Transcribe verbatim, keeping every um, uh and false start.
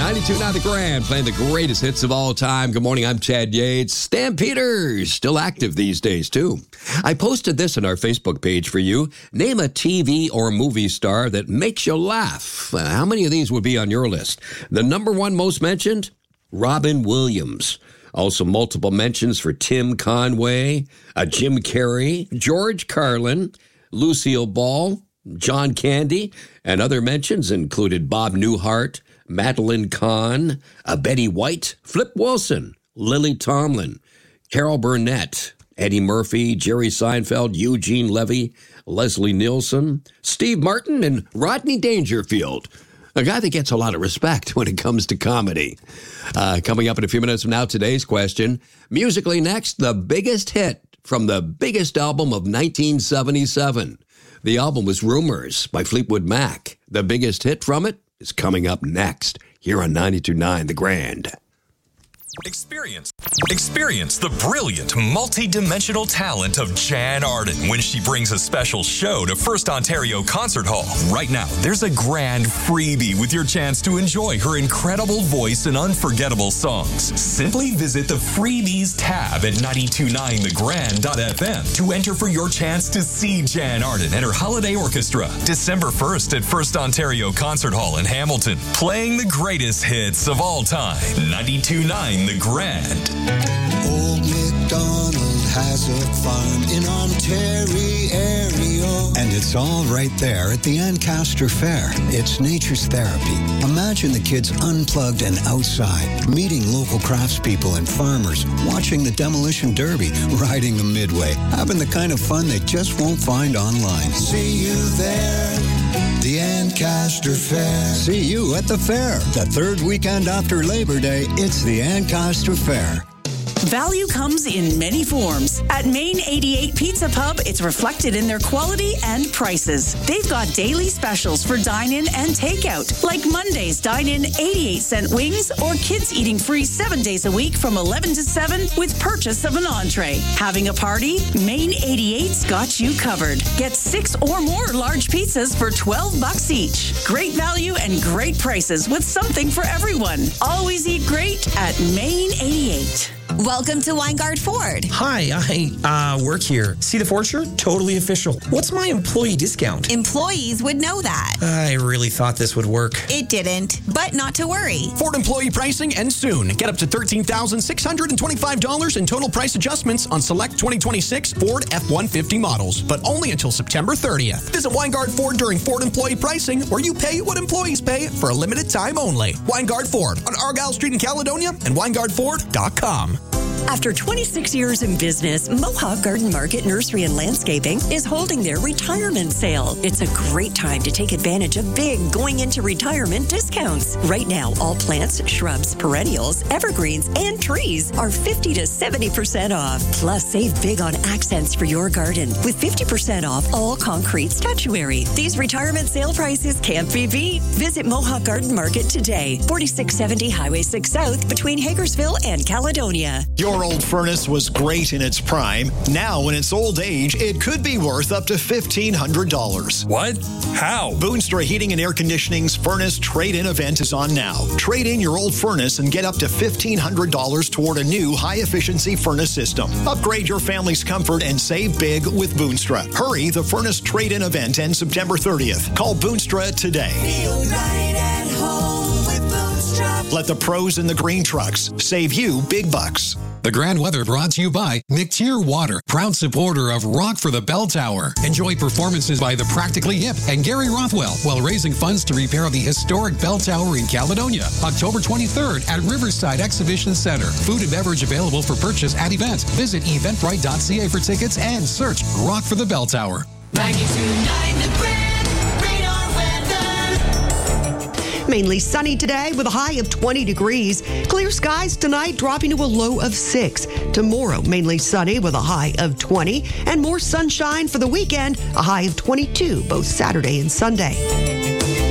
ninety-two point nine The Grand, playing the greatest hits of all time. Good morning, I'm Chad Yates. Stampeders, still active these days, too. I posted this on our Facebook page for you. Name a T V or movie star that makes you laugh. Uh, how many of these would be on your list? The number one most mentioned? Robin Williams. Also multiple mentions for Tim Conway, uh, Jim Carrey, George Carlin, Lucille Ball, John Candy, and other mentions included Bob Newhart, Madeline Kahn, uh, Betty White, Flip Wilson, Lily Tomlin, Carol Burnett, Eddie Murphy, Jerry Seinfeld, Eugene Levy, Leslie Nielsen, Steve Martin, and Rodney Dangerfield. A guy that gets a lot of respect when it comes to comedy. Uh, coming up in a few minutes from now, today's question. Musically next, the biggest hit from the biggest album of nineteen seventy-seven. The album was Rumors by Fleetwood Mac. The biggest hit from it is coming up next here on ninety-two point nine The Grand. Experience. Experience the brilliant, multi-dimensional talent of Jan Arden when she brings a special show to First Ontario Concert Hall. Right now, there's a grand freebie with your chance to enjoy her incredible voice and unforgettable songs. Simply visit the Freebies tab at ninety-two point nine the grand dot f m to enter for your chance to see Jan Arden and her Holiday Orchestra December first at First Ontario Concert Hall in Hamilton, playing the greatest hits of all time. ninety-two point nine The Grand. Old MacDonald has a farm in Ontario. And it's all right there at the Ancaster Fair. It's nature's therapy. Imagine the kids unplugged and outside, meeting local craftspeople and farmers, watching the demolition derby, riding the midway, having the kind of fun they just won't find online. See you there, the Ancaster Fair. See you at the fair. The third weekend after Labor Day, it's the Ancaster Fair. Value comes in many forms. At Main eighty-eight Pizza Pub, it's reflected in their quality and prices. They've got daily specials for dine-in and takeout, like Monday's dine-in eighty-eight cent wings or kids eating free seven days a week from eleven to seven with purchase of an entree. Having a party? Main eighty-eight's got you covered. Get six or more large pizzas for twelve bucks each. Great value and great prices with something for everyone. Always eat great at Main eighty-eight. Welcome to Weingard Ford. Hi, I uh, work here. See the Ford shirt? Totally official. What's my employee discount? Employees would know that. I really thought this would work. It didn't, but not to worry. Ford employee pricing ends soon. Get up to thirteen thousand six hundred twenty-five dollars in total price adjustments on select twenty twenty-six Ford F one fifty models, but only until September thirtieth. Visit Weingard Ford during Ford employee pricing, where you pay what employees pay for a limited time only. Weingard Ford on Argyle Street in Caledonia and weingard ford dot com. After twenty-six years in business, Mohawk Garden Market Nursery and Landscaping is holding their retirement sale. It's a great time to take advantage of big going into retirement discounts. Right now, all plants, shrubs, perennials, evergreens, and trees are fifty to seventy percent off. Plus, save big on accents for your garden with fifty percent off all concrete statuary. These retirement sale prices can't be beat. Visit Mohawk Garden Market today, forty-six seventy Highway six South between Hagersville and Caledonia. Your old furnace was great in its prime. Now, in its old age, it could be worth up to fifteen hundred dollars. What? How? Boonstra Heating and Air Conditioning's Furnace Trade-In event is on now. Trade in your old furnace and get up to fifteen hundred dollars toward a new high-efficiency furnace system. Upgrade your family's comfort and save big with Boonstra. Hurry, the Furnace Trade-In event ends September thirtieth. Call Boonstra today. Feel right at home with Boonstra. Let the pros in the green trucks save you big bucks. The Grand Weather brought to you by McTier Water, proud supporter of Rock for the Bell Tower. Enjoy performances by the Practically Hip and Gary Rothwell while raising funds to repair the historic bell tower in Caledonia. October twenty-third at Riverside Exhibition Center. Food and beverage available for purchase at events. Visit eventbrite dot c a for tickets and search Rock for the Bell Tower. ninety-two point nine The Grand. Mainly sunny today with a high of twenty degrees. Clear skies tonight, dropping to a low of six. Tomorrow, mainly sunny with a high of twenty. And more sunshine for the weekend, a high of twenty-two, both Saturday and Sunday.